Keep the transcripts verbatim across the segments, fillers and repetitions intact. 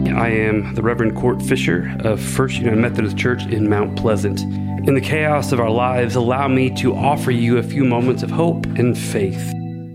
I am the Reverend Court Fisher of First United Methodist Church in Mount Pleasant. In the chaos of our lives, allow me to offer you a few moments of hope and faith.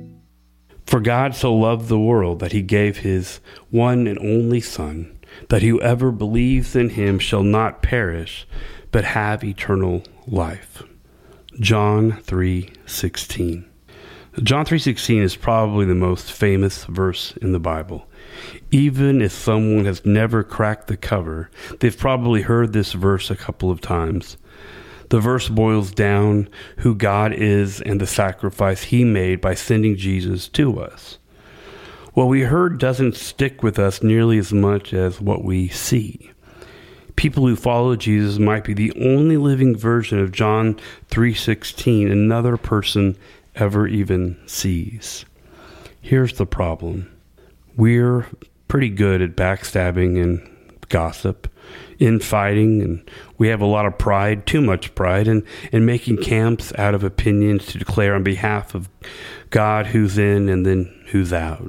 For God so loved the world that he gave his one and only Son, that whoever believes in him shall not perish, but have eternal life. John three sixteen. John three sixteen is probably the most famous verse in the Bible. Even if someone has never cracked the cover, they've probably heard this verse a couple of times. The verse boils down who God is and the sacrifice he made by sending Jesus to us. What we heard doesn't stick with us nearly as much as what we see. People who follow Jesus might be the only living version of John three sixteen another person ever even sees. Here's the problem. We're pretty good at backstabbing and gossip, infighting, and we have a lot of pride, too much pride, and, and making camps out of opinions to declare on behalf of God who's in and then who's out.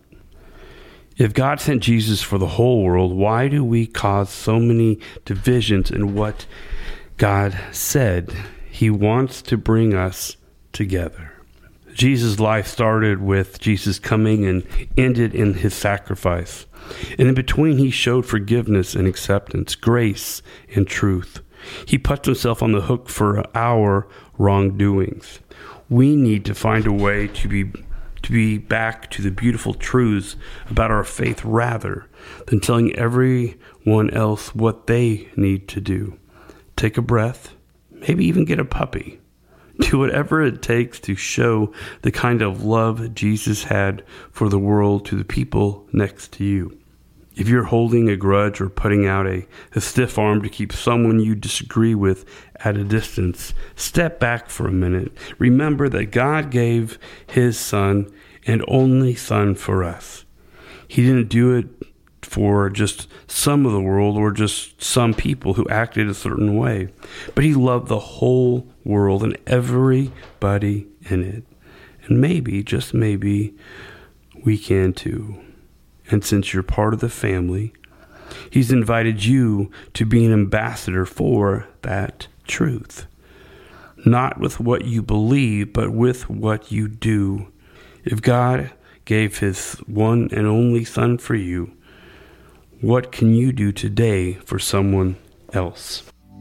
If God sent Jesus for the whole world, why do we cause so many divisions in what God said? He wants to bring us together. Jesus' life started with Jesus coming and ended in his sacrifice. And in between, he showed forgiveness and acceptance, grace and truth. He put himself on the hook for our wrongdoings. We need to find a way to be to be back to the beautiful truths about our faith rather than telling everyone else what they need to do. Take a breath, maybe even get a puppy. Do whatever it takes to show the kind of love Jesus had for the world to the people next to you. If you're holding a grudge or putting out a, a stiff arm to keep someone you disagree with at a distance, step back for a minute. Remember that God gave his Son and only Son for us. He didn't do it for just some of the world or just some people who acted a certain way, but he loved the whole world and everybody in it. And maybe, just maybe, we can too. And since you're part of the family, he's invited you to be an ambassador for that truth. Not with what you believe, but with what you do. If God gave his one and only Son for you, what can you do today for someone else?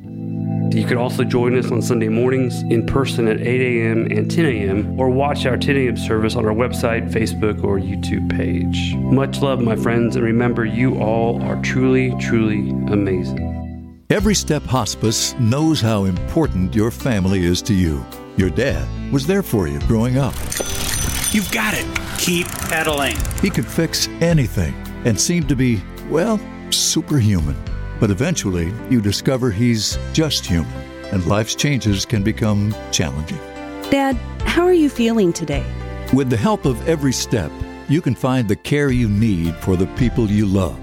You could also join us on Sunday mornings in person at eight a.m. and ten a.m. or watch our ten a.m. service on our website, Facebook, or YouTube page. Much love, my friends, and remember, you all are truly, truly amazing. Every Step Hospice knows how important your family is to you. Your dad was there for you growing up. You've got it. Keep pedaling. He could fix anything and seemed to be, well, superhuman. But eventually, you discover he's just human, and life's changes can become challenging. Dad, how are you feeling today? With the help of Every Step, you can find the care you need for the people you love.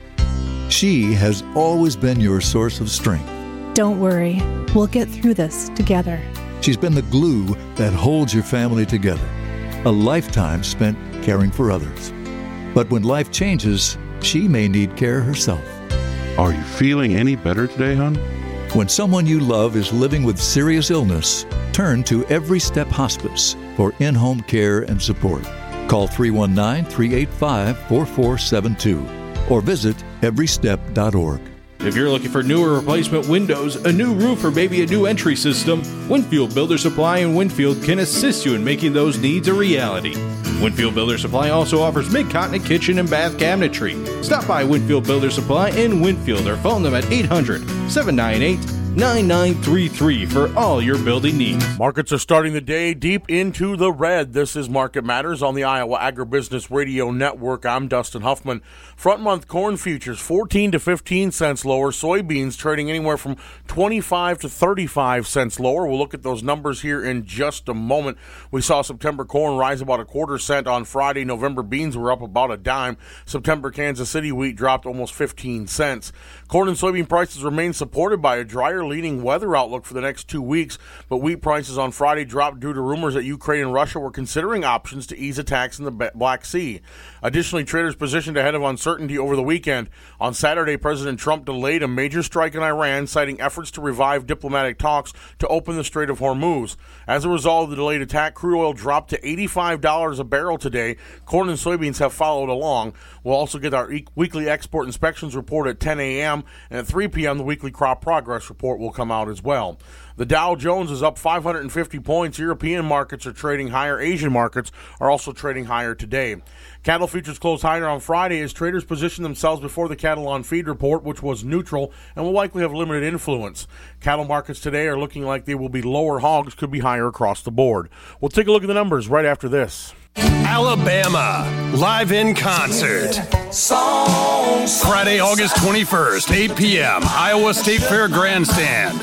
She has always been your source of strength. Don't worry. We'll get through this together. She's been the glue that holds your family together. A lifetime spent caring for others. But when life changes, she may need care herself. Are you feeling any better today, hon? When someone you love is living with serious illness, turn to Every Step Hospice for in-home care and support. Call three one nine, three eight five, four four seven two or visit every step dot org. If you're looking for new or replacement windows, a new roof, or maybe a new entry system, Winfield Builder Supply in Winfield can assist you in making those needs a reality. Winfield Builder Supply also offers mid-continent kitchen and bath cabinetry. Stop by Winfield Builder Supply in Winfield or phone them at eight hundred, seven nine eight, nine nine three three for all your building needs. Markets are starting the day deep into the red. This is Market Matters on the Iowa Agribusiness Radio Network. I'm Dustin Huffman. Front month corn futures fourteen to fifteen cents lower. Soybeans trading anywhere from twenty-five to thirty-five cents lower. We'll look at those numbers here in just a moment. We saw September corn rise about a quarter cent on Friday. November beans were up about a dime. September Kansas City wheat dropped almost fifteen cents. Corn and soybean prices remain supported by a drier higher-leaning weather outlook for the next two weeks, but wheat prices on Friday dropped due to rumors that Ukraine and Russia were considering options to ease attacks in the Black Sea. Additionally, traders positioned ahead of uncertainty over the weekend. On Saturday, President Trump delayed a major strike in Iran, citing efforts to revive diplomatic talks to open the Strait of Hormuz. As a result of the delayed attack, crude oil dropped to eighty-five dollars a barrel today. Corn and soybeans have followed along. We'll also get our e- weekly export inspections report at ten a.m., and at three p.m. the weekly crop progress report will come out as well. The Dow Jones is up five hundred fifty points. European markets are trading higher. Asian markets are also trading higher today. Cattle futures closed higher on Friday as traders position themselves before the cattle on feed report, which was neutral and will likely have limited influence. Cattle markets today are looking like they will be lower. Hogs could be higher across the board. We'll take a look at the numbers right after this. Alabama, live in concert. Friday, August twenty-first, eight p.m., Iowa State Fair Grandstand.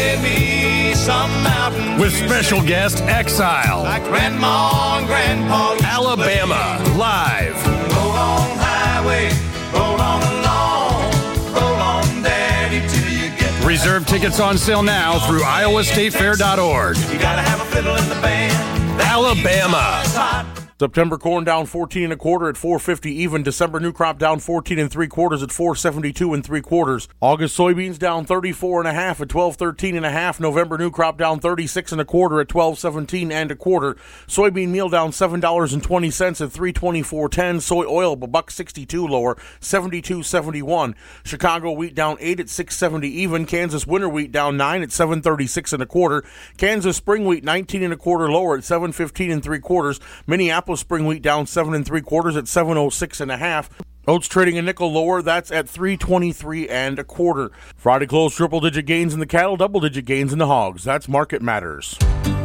With special guest Exile. Like Grandma and Grandpa. Alabama, live. Roll on highway, roll on along, roll on daddy till you get. Reserve tickets on sale now through iowa state fair dot org. You gotta have a fiddle in the band. Alabama. September corn down fourteen and a quarter at four fifty even. December new crop down fourteen and three quarters at four seventy-two and three quarters. August soybeans down thirty-four and a half at twelve thirteen and a half. November new crop down thirty-six and a quarter at twelve seventeen and a quarter. Soybean meal down seven dollars and twenty cents at three twenty-four ten. Soy oil a buck sixty-two lower, seventy-two seventy-one. Chicago wheat down eight at six seventy even. Kansas winter wheat down nine at seven thirty-six and a quarter. Kansas spring wheat nineteen and a quarter lower at seven fifteen and three quarters. Minneapolis spring wheat down seven and three quarters at seven oh six and a half. Oats trading a nickel lower, that's at three twenty-three and a quarter. Friday closed triple digit gains in the cattle, double digit gains in the hogs. That's Market Matters.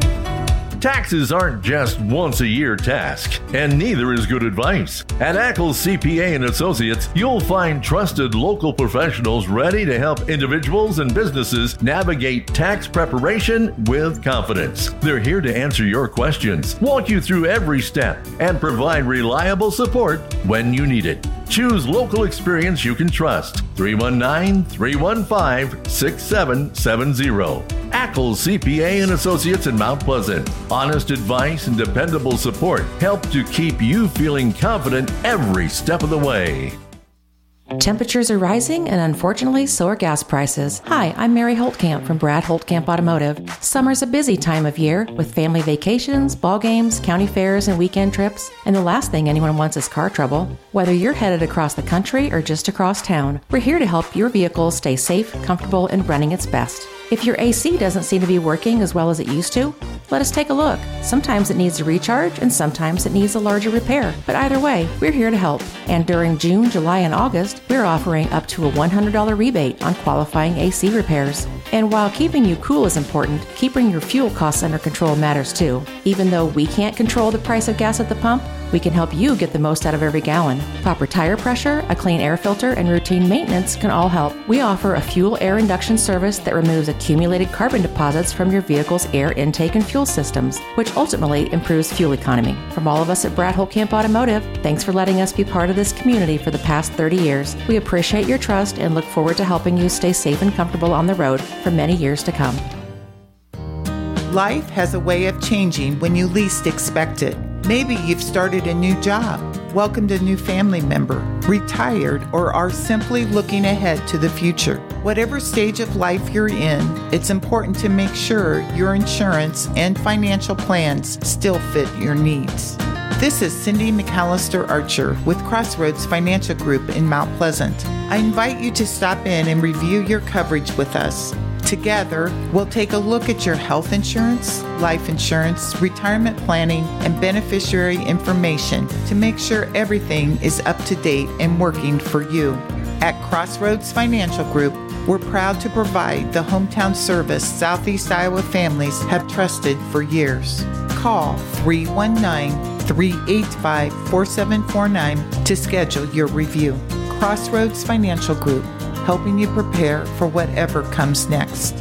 Taxes aren't just once a year task, and neither is good advice. At Ackles C P A and Associates, you'll find trusted local professionals ready to help individuals and businesses navigate tax preparation with confidence. They're here to answer your questions, walk you through every step, and provide reliable support when you need it. Choose local experience you can trust. three one nine, three one five, six seven seven zero. Ackles C P A and Associates in Mount Pleasant. Honest advice and dependable support help to keep you feeling confident every step of the way. Temperatures are rising, and unfortunately, so are gas prices. Hi, I'm Mary Holtkamp from Brad Holtkamp Automotive. Summer's a busy time of year with family vacations, ball games, county fairs, and weekend trips. And the last thing anyone wants is car trouble. Whether you're headed across the country or just across town, we're here to help your vehicle stay safe, comfortable, and running its best. If your A C doesn't seem to be working as well as it used to, let us take a look. Sometimes it needs a recharge and sometimes it needs a larger repair. But either way, we're here to help. And during June, July, and August, we're offering up to a one hundred dollars rebate on qualifying A C repairs. And while keeping you cool is important, keeping your fuel costs under control matters too. Even though we can't control the price of gas at the pump, we can help you get the most out of every gallon. Proper tire pressure, a clean air filter, and routine maintenance can all help. We offer a fuel air induction service that removes accumulated carbon deposits from your vehicle's air intake and fuel systems, which ultimately improves fuel economy. From all of us at Brad Holtkamp Automotive, thanks for letting us be part of this community for the past thirty years. We appreciate your trust and look forward to helping you stay safe and comfortable on the road for many years to come. Life has a way of changing when you least expect it. Maybe you've started a new job, welcomed a new family member, retired, or are simply looking ahead to the future. Whatever stage of life you're in, it's important to make sure your insurance and financial plans still fit your needs. This is Cindy McAllister Archer with Crossroads Financial Group in Mount Pleasant. I invite you to stop in and review your coverage with us. Together, we'll take a look at your health insurance, life insurance, retirement planning, and beneficiary information to make sure everything is up to date and working for you. At Crossroads Financial Group, we're proud to provide the hometown service Southeast Iowa families have trusted for years. Call three one nine, three eight five, four seven four nine to schedule your review. Crossroads Financial Group, helping you prepare for whatever comes next.